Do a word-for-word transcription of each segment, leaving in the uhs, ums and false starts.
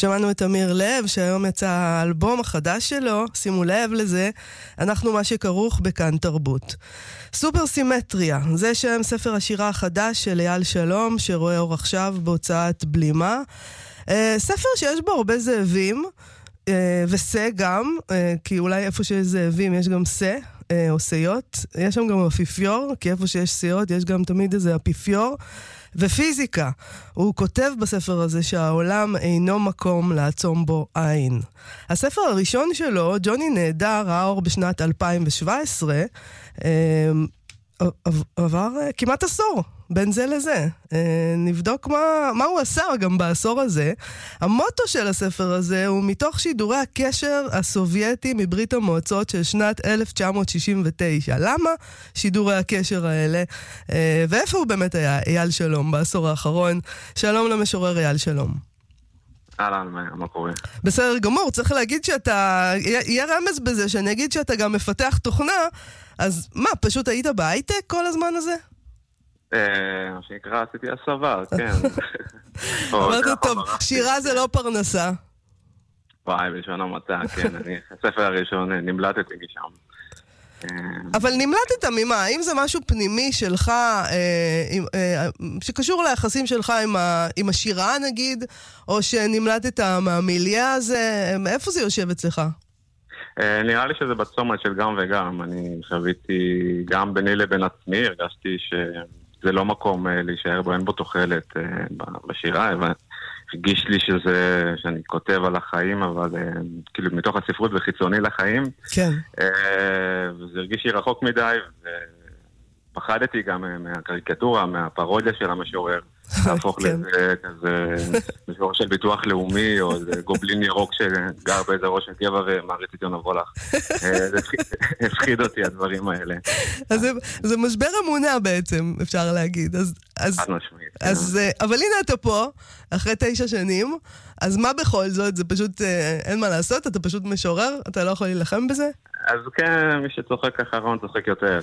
שמענו את אמיר לב, שהיום יצא האלבום החדש שלו, שימו לב לזה, אנחנו מה שכרוך בכאן תרבות. סופר סימטריה, זה שם ספר השירה החדש של אייל שלום, שרואה אור עכשיו בהוצאת בלימה. ספר שיש בו הרבה זאבים, וסה גם, כי אולי איפה שיש זאבים יש גם סה, או סיות. יש שם גם אפיפיור, כי איפה שיש סיות יש גם תמיד איזה אפיפיור. ופיזיקה. הוא כותב בספר הזה שהעולם אינו מקום לעצום בו עין. הספר הראשון שלו, ג'וני נהדר, ראה אור בשנת אלפיים שבע עשרה, עבר כמעט עשור, בין זה לזה. נבדוק מה, מה הוא עשה גם בעשור הזה. המוטו של הספר הזה הוא מתוך שידורי הקשר הסובייטי מברית המועצות של שנת אלף תשע מאות שישים ותשע. למה שידורי הקשר האלה? ואיפה הוא באמת היה, אייל שלום, בעשור האחרון? שלום למשורר אייל שלום. אהלן, מה קורה? בסדר גמור, צריך להגיד שאתה, יהיה רמז בזה שאני אגיד שאתה גם מפתח תוכנה, אז מה, פשוט היית בהייטק כל הזמן הזה? מה שנקרא, עשיתי הסבה, כן. אמרת טוב, שירה זה לא פרנסה. וואי, בלשון המעטה, כן, אני, הספר הראשון נמלטתי משם. אבל נמלטת ממה? האם זה משהו פנימי שלך, שקשור ליחסים שלך עם השירה נגיד, או שנמלטת מהמיליה הזה? איפה זה יושב אצלך? נראה לי שזה בצומת של גם וגם. אני חוויתי גם ביני לבין עצמי, הרגשתי שזה לא מקום להישאר בו, אין בו תוחלת בשירה, הרגיש לי שזה, שאני כותב על החיים, אבל כאילו מתוך הספרות וחיצוני לחיים. כן. וזה הרגיש לי רחוק מדי, ופחדתי גם מהקריקטורה, מהפרודיה של המשורר. להפוך לזה כזה משורר של ביטוח לאומי, או איזה גובלין ירוק שגר באיזה ראש הגבע ומעריץ עיתון אבולח. זה הפחיד אותי הדברים האלה. אז זה משבר אמונה בעצם, אפשר להגיד. אבל הנה אתה פה, אחרי תשע שנים, אז מה בכל זאת? זה פשוט, אין מה לעשות, אתה פשוט משורר, אתה לא יכול להילחם בזה? אז כן, מי שצוחק אחרון צוחק יותר,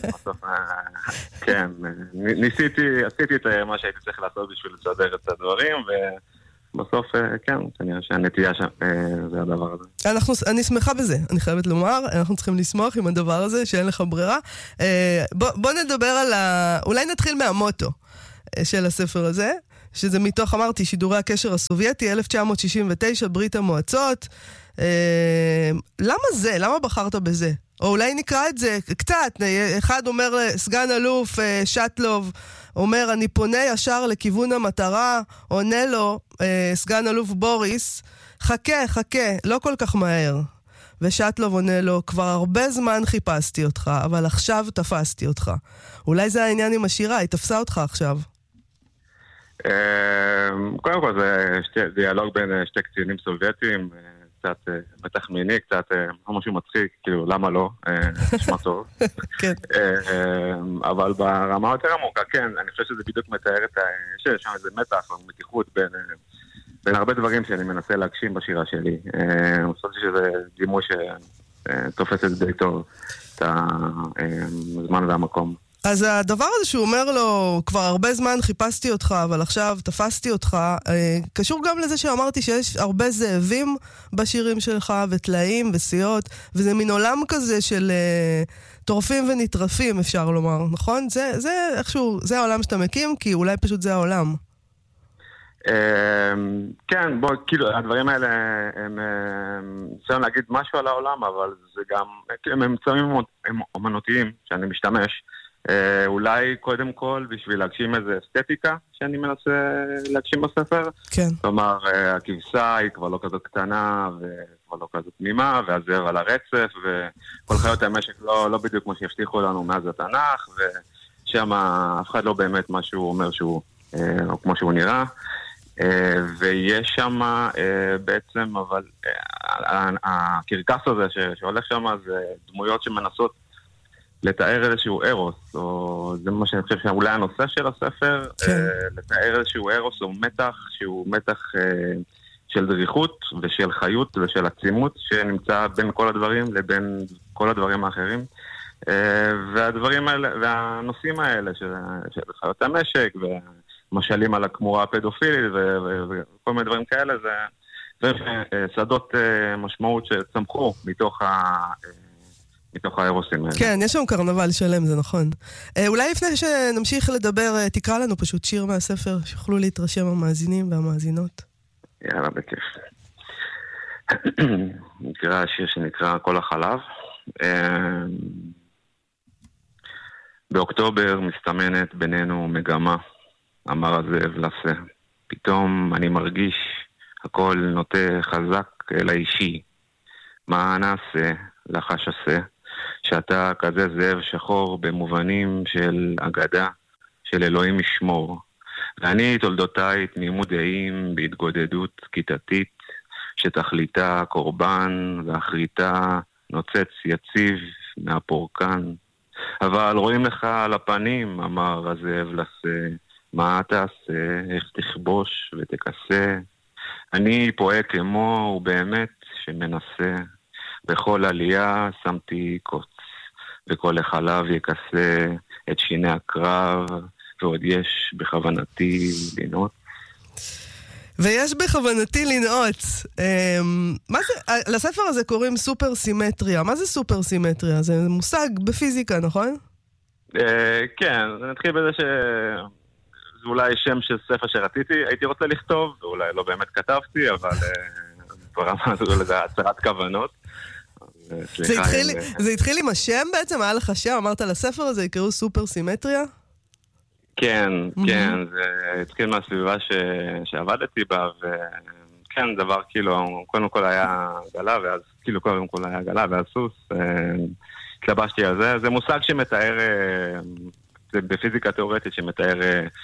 כן. ניסיתי, עשיתי את מה שהייתי צריך לעשות בשביל לסדר את הדברים, ובסוף, כן, כנראה שהנטייה שם, זה הדבר הזה. אנחנו, אני שמחה בזה, אני חייבת לומר, אנחנו צריכים לשמוח עם הדבר הזה, שאין לך ברירה. בוא, בוא נדבר על ה... אולי נתחיל מהמוטו של הספר הזה, שזה מתוך, אמרתי, שידורי הקשר הסובייטי, אלף תשע מאות שישים ותשע, ברית המועצות. למה זה? למה בחרת בזה? או אולי נקרא את זה קצת. אחד אומר לסגן אלוף שטלוב, אומר אני פונה ישר לכיוון המטרה, עונה לו סגן אלוף בוריס, חכה, חכה, לא כל כך מהר. ושטלוב עונה לו, כבר הרבה זמן חיפשתי אותך, אבל עכשיו תפסתי אותך. אולי זה העניין עם השירה, היא תפסה אותך עכשיו. קודם כל זה דיאלוג בין שתי קצינים סובייטיים, קצת מתח מיני, קצת משהו מצחיק, כאילו למה לא, נשמע טוב. אבל ברמה יותר עמוקה, כן, אני חושב שזה בדיוק מתאר את ה... יש שם איזה מתח או מתיחות בין הרבה דברים שאני מנסה להגשים בשירה שלי. אני חושב שזה דימוי שתופס את די טוב את הזמן והמקום. אז הדבר הזה שהוא אומר לו, כבר הרבה זמן חיפשתי אותך, אבל עכשיו תפסתי אותך, קשור גם לזה שאמרתי שיש הרבה זאבים בשירים שלך, וטלאים וסיות, וזה מין עולם כזה של טורפים ונטרפים, אפשר לומר, נכון? זה, זה איכשהו, זה העולם שאתה מקים, כי אולי פשוט זה העולם. כן, בוא, כאילו, הדברים האלה הם ניסיון להגיד משהו על העולם, אבל זה גם, הם אמצעים אומנותיים שאני משתמש. אולי קודם כל בשביל להגשים איזה אסתטיקה שאני מנסה להגשים בספר. כן. כלומר, הכבשה היא כבר לא כזאת קטנה וכבר לא כזאת פנימה, והזר על הרצף, וכל חיות המשק לא, לא בדיוק כמו שהבטיחו לנו מאז התנ"ך, ושם אף אחד לא באמת מה שהוא אומר שהוא, או כמו שהוא נראה. ויש שם בעצם, אבל הקרקס הזה שהולך שם זה דמויות שמנסות לתאר איזשהו אירוס, או זה מה שאני חושב שאולי הנושא של הספר, כן. לתאר איזשהו אירוס או מתח, שהוא מתח של דריכות ושל חיות ושל עצימות, שנמצא בין כל הדברים לבין כל הדברים האחרים. והדברים האלה, והנושאים האלה של, של חיות המשק, ומשלים על הכמורה הפדופילית, וכל מיני דברים כאלה, זה, ושדות משמעות שצמחו מתוך ה... מתוך האירוסים האלה. כן, יש שם קרנבל שלם, זה נכון. אולי לפני שנמשיך לדבר, תקרא לנו פשוט שיר מהספר, שיוכלו להתרשם המאזינים והמאזינות. יאללה, בכיף. נקרא שיר שנקרא כל החלב. באוקטובר מסתמנת בינינו מגמה, אמר הזאב לסה. פתאום אני מרגיש הכל נוטה חזק אל האישי. מה נעשה? לחש עשה. שאתה כזה זאב שחור במובנים של אגדה, של אלוהים ישמור. ואני תולדותיי תמימות דעים בהתגודדות כיתתית, שתכליתה קורבן ואחריתה נוצץ יציב מהפורקן. אבל רואים לך על הפנים, אמר הזאב לסה, מה תעשה, איך תכבוש ותכסה. אני פועל כמו ובאמת שמנסה, בכל עלייה שמתי קוץ, וכל החלב יכסה את שיני הקרב, ועוד יש בכוונתי לנעוץ. ויש בכוונתי לנעוץ. מה זה, לספר הזה קוראים סופר סימטריה. מה זה סופר סימטריה? זה מושג בפיזיקה, נכון? כן, נתחיל בזה ש... זה אולי שם של ספר שרציתי, הייתי רוצה לכתוב, ואולי לא באמת כתבתי, אבל ברמה הזו לזה הצהרת כוונות. זה התחיל, זה התחיל עם השם בעצם? היה לך שם? אמרת לספר הזה, יקראו סופר סימטריה? כן, כן, זה התחיל מהסביבה שעבדתי בה, וכן, דבר כאילו, קודם כל היה גלה, ואז כאילו קודם כל היה גלה, ואז סוס, התלבשתי על זה. זה מושג שמתאר, זה בפיזיקה תיאורטית שמתאר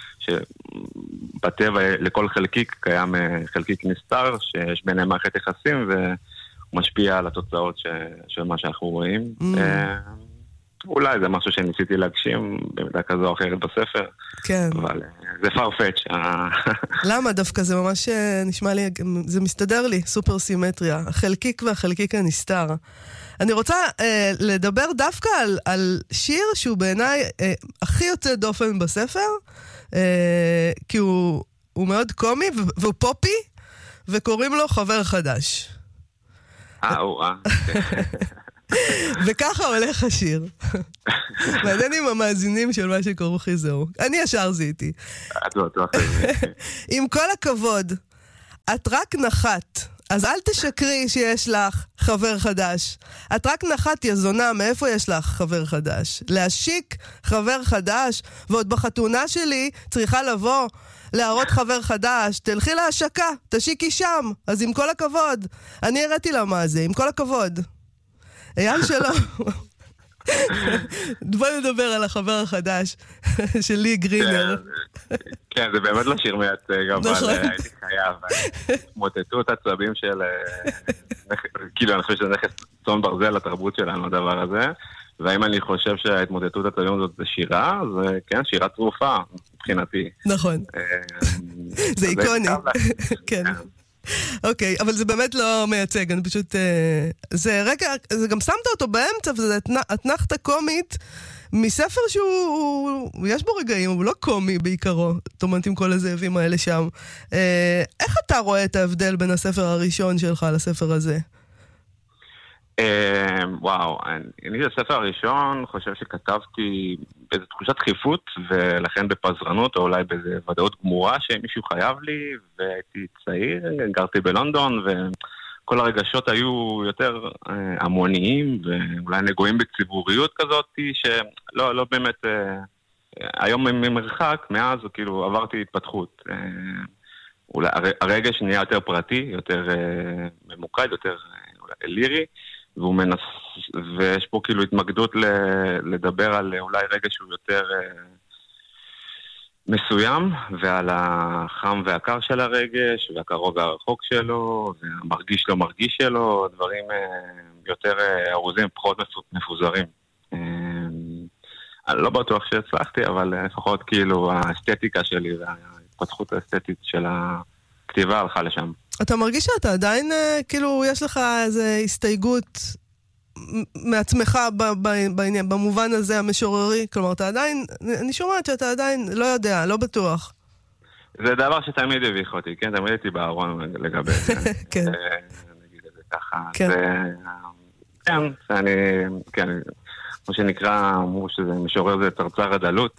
שבטבע לכל חלקיק קיים חלקיק נסתר, שיש ביניהם מערכת יחסים, ומשפיע על התוצאות של מה שאנחנו רואים. אולי זה משהו שניסיתי להגשים במידה כזו או אחרת בספר. כן. אבל זה farfetch. למה? דווקא זה ממש נשמע לי, זה מסתדר לי, סופר סימטריה. החלקיק והחלקיק הנסתר. אני רוצה אה, לדבר דווקא על, על שיר שהוא בעיניי אה, הכי יוצא דופן בספר, אה, כי הוא, הוא מאוד קומי והוא פופי, וקוראים לו חבר חדש. אה, או, אה. וככה הולך השיר. מעניין עם המאזינים של מה שקוראו חיזור. אני ישר זיתי. עם כל הכבוד, את רק נחת, אז אל תשקרי שיש לך חבר חדש. את רק נחת יזונה, מאיפה יש לך חבר חדש? להשיק חבר חדש, ועוד בחתונה שלי צריכה לבוא להראות חבר חדש, תלכי להשקה, תשיקי שם. אז עם כל הכבוד, אני הראיתי לה מה זה, עם כל הכבוד. אייל שלום. בוא נדבר על החבר החדש של לי גרינר. כן, זה באמת לא שיר מייצג, אבל הייתי חייב. מוטטות עצבים של... כאילו, אני חושב שזה נכס צאן ברזל לתרבות שלנו, הדבר הזה. והאם אני חושב שההתמוטטות עצבים הזאת זה שירה, אז כן, שירה צרופה, מבחינתי. נכון. זה איקוני. כן. אוקיי, אבל זה באמת לא מייצג, אני פשוט... זה רגע, זה גם שמת אותו באמצע, וזה אתנחתה קומית מספר שהוא... יש בו רגעים, הוא לא קומי בעיקרו, זאת אומרת עם כל הזאבים האלה שם. איך אתה רואה את ההבדל בין הספר הראשון שלך לספר הזה? וואו, אני בספר הראשון חושב שכתבתי באיזו תחושת דחיפות, ולכן בפזרנות, או אולי באיזו ודאות גמורה שמישהו חייב לי, והייתי צעיר, גרתי בלונדון, וכל הרגשות היו יותר המוניים, ואולי נגועים בציבוריות כזאת, שלא לא באמת, היום ממרחק, מאז כאילו עברתי התפתחות. אולי הרגש נהיה יותר פרטי, יותר ממוקד, יותר אולי לירי, והוא מנס... ויש פה כאילו התמקדות ל... לדבר על אולי רגע שהוא יותר uh, מסוים, ועל החם והקר של הרגש, והקרוב והרחוק שלו, והמרגיש לא מרגיש שלו, דברים uh, יותר uh, ארוזים, פחות מפוזרים. Uh, אני לא בטוח שהצלחתי, אבל uh, לפחות כאילו האסתטיקה שלי וההתפתחות האסתטית של הכתיבה הלכה לשם. אתה מרגיש שאתה עדיין, כאילו, יש לך איזו הסתייגות מעצמך בעניין, במובן הזה המשוררי? כלומר, אתה עדיין, אני שומעת שאתה עדיין לא יודע, לא בטוח. זה דבר שתמיד הביך אותי, כן? תמיד הייתי בארון לגבי זה. כן. נגיד את זה ככה. כן. כן, אני, כן, כמו שנקרא, אמרו שזה משורר זה צרצר הדלות,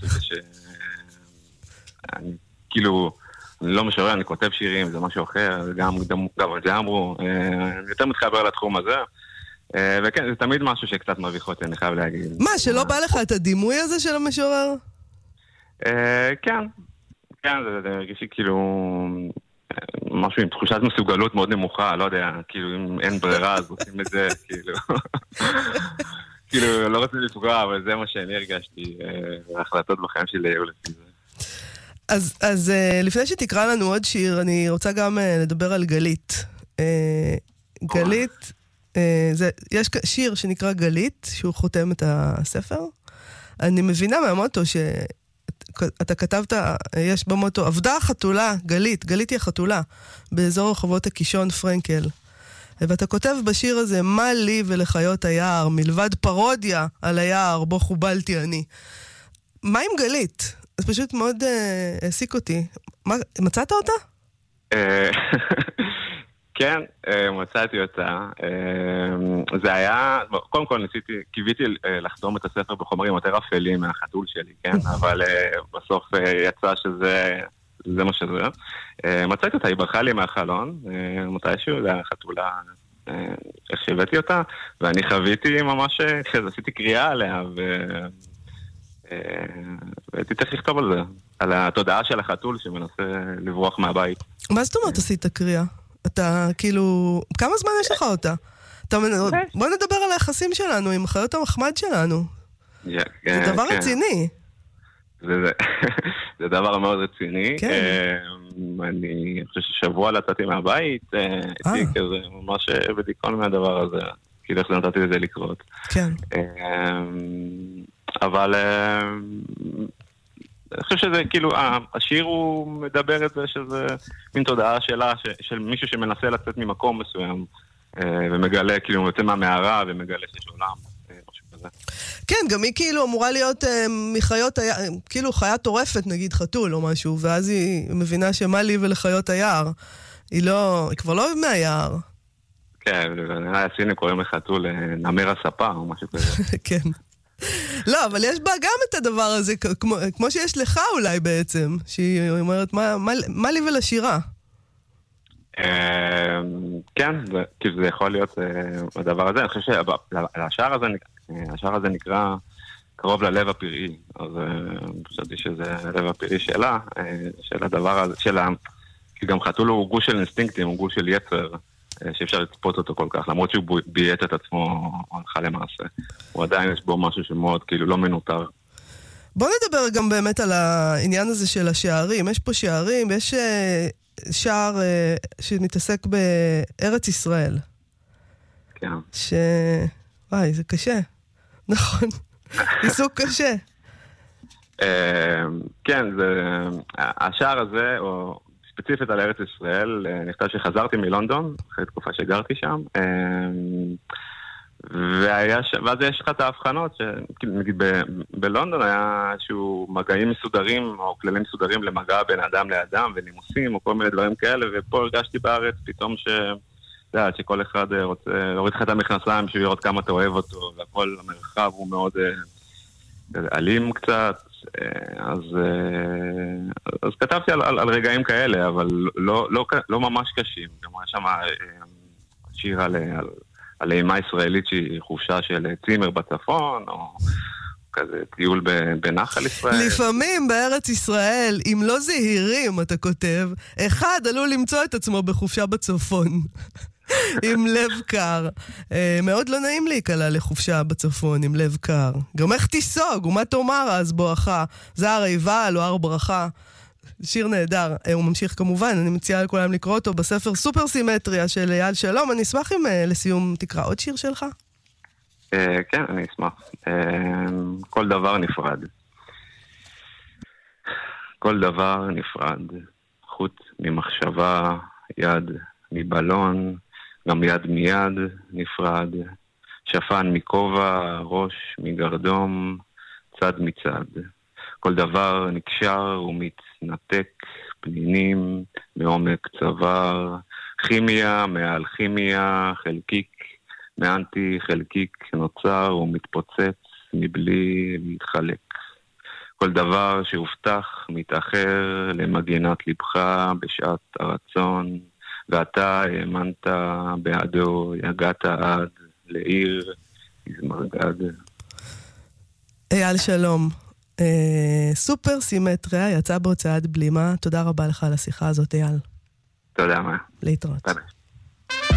שאני, כאילו, אני לא משורר, אני כותב שירים, זה משהו אחר, גם, גם, גם, זה אמרו, אני יותר מתחבר לתחום הזה, וכן, זה תמיד משהו שקצת מביך אותי, אני חייב להגיד. מה, שלא בא לך את הדימוי הזה של המשורר? כן, כן, זה הרגיש לי כאילו משהו עם תחושת מסוגלות מאוד נמוכה, לא יודע, כאילו אם אין ברירה אז עושים את זה, כאילו כאילו לא רוצה לפגוע, אבל זה מה שאני הרגשתי, ההחלטות בחיים שלי היו לפי זה. אז, אז לפני שתקרא לנו עוד שיר, אני רוצה גם לדבר על גלית. גלית, זה, יש שיר שנקרא גלית, שהוא חותם את הספר. אני מבינה מהמוטו ש... אתה כתבת, יש במוטו, עבדה החתולה, גלית, גלית היא החתולה, באזור רחובות הקישון פרנקל. ואתה כותב בשיר הזה, מה לי ולחיות היער, מלבד פרודיה על היער, בו חובלתי אני. מה עם גלית? זה פשוט מאוד העסיק אותי. מה, מצאת אותה? כן, מצאתי אותה. זה היה, קודם כל ניסיתי, קיוויתי לחתום את הספר בחומרים יותר אפלים מהחתול שלי, כן? אבל בסוף יצא שזה, זה מה שזה. מצאתי אותה, היא ברחה לי מהחלון, מתישהו, זה היה חתולה, איך שהבאתי אותה, ואני חוויתי ממש, עשיתי קריאה עליה, והייתי צריך לכתוב על זה, על התודעה של החתול שמנסה לברוח מהבית. מה זאת אומרת עשית קריאה? אתה כאילו, כמה זמן יש לך אותה? אתה, בוא נדבר על היחסים שלנו עם חיות המחמד שלנו. Yeah, זה yeah, דבר yeah. רציני. זה, זה, זה דבר מאוד רציני. כן. Uh, אני חושב ששבוע לצאתי מהבית, uh, הייתי כזה ממש בדיכאון מהדבר הזה. כאילו איך נתתי לזה לקרות. כן. Uh, אבל... Uh, אני חושב שזה, כאילו, השיר הוא מדבר את זה שזה מין תודעה שלה, של מישהו שמנסה לצאת ממקום מסוים, ומגלה, כאילו, הוא יוצא מהמערה ומגלה שיש עולם, משהו כזה. כן, גם היא כאילו אמורה להיות מחיות, כאילו חיה טורפת, נגיד חתול או משהו, ואז היא מבינה שמה לי ולחיות היער. היא לא, היא כבר לא מהיער. כן, ונראה, הסינים קוראים לחתול נמר הספה או משהו כזה. כן. לא, אבל יש בה גם את הדבר הזה, כמו, כמו שיש לך אולי בעצם, שהיא אומרת, מה, מה, מה לי ולשירה? כן, כאילו זה יכול להיות הדבר הזה. אני חושב שהשער הזה, השער הזה נקרא קרוב ללב הפראי, אז חשבתי שזה הלב הפראי שלה, של הדבר הזה, כי גם חתול הוא גוש של אינסטינקטים, הוא גוש של יצר, שאפשר לצפות אותו כל כך, למרות שהוא בייט את עצמו הלכה למעשה. הוא עדיין יש בו משהו שמאוד כאילו לא מנותר. בוא נדבר גם באמת על העניין הזה של השערים. יש פה שערים, יש שער שמתעסק בארץ ישראל. כן. ש... וואי, זה קשה. נכון. עיסוק קשה. כן, השער הזה, או... ספציפית על ארץ ישראל, נכתב שחזרתי מלונדון, אחרי תקופה שגרתי שם, והיה, ואז יש לך את ההבחנות, שנגיד ב, בלונדון היה איזשהו מגעים מסודרים, או כללים מסודרים למגע בין אדם לאדם, ונימוסים, או כל מיני דברים כאלה, ופה הרגשתי בארץ פתאום ש... יודע, שכל אחד רוצה להוריד לך את המכנסיים בשביל לראות כמה אתה אוהב אותו, והכל המרחב הוא מאוד אלים קצת, אז, אז כתבתי על, על, על רגעים כאלה, אבל לא, לא, לא ממש קשים. גם היה שם שיר על, על, על אימה ישראלית שהיא חופשה של צימר בצפון, או כזה טיול בנחל ישראל. לפעמים בארץ ישראל, אם לא זהירים, אתה כותב, אחד עלול למצוא את עצמו בחופשה בצפון. עם לב קר. מאוד לא נעים להיקלה לחופשה בצפון עם לב קר. גם איך תיסוג, ומה תאמר אז בואכה? זה הר עיבל או הר ברכה. שיר נהדר. הוא ממשיך כמובן, אני מציעה לכולם לקרוא אותו בספר סופר סימטריה של אייל שלום. אני אשמח אם לסיום תקרא עוד שיר שלך. כן, אני אשמח. כל דבר נפרד. כל דבר נפרד. חוט ממחשבה, יד מבלון, גם יד מיד נפרד, שפן מכובע, ראש מגרדום, צד מצד. כל דבר נקשר ומתנתק פנינים, מעומק צוואר, כימיה מעל כימיה, חלקיק מאנטי חלקיק נוצר ומתפוצץ מבלי להתחלק. כל דבר שהובטח מתאחר למגינת לבך בשעת הרצון, ואתה האמנת בעדו, יגעת עד לעיר יזמרגד. אייל שלום, אה, סופר סימטריה, יצא בהוצאת בלימה. תודה רבה לך על השיחה הזאת, אייל. תודה, מה. להתראות. תודה.